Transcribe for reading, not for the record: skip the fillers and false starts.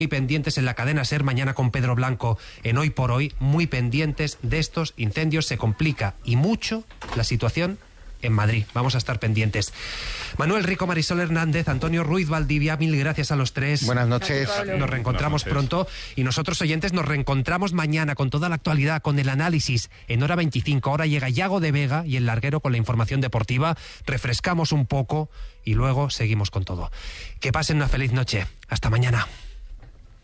Muy pendientes en la cadena SER mañana con Pedro Blanco en Hoy por Hoy, muy pendientes de estos incendios. Se complica y mucho la situación en Madrid. Vamos a estar pendientes. Manuel Rico, Marisol Hernández, Antonio Ruiz Valdivia, mil gracias a los tres. Buenas noches. Nos reencontramos pronto y nosotros, oyentes, nos reencontramos mañana con toda la actualidad, con el análisis en hora 25. Ahora llega Yago de Vega y el Larguero con la información deportiva. Refrescamos un poco y luego seguimos con todo. Que pasen una feliz noche. Hasta mañana.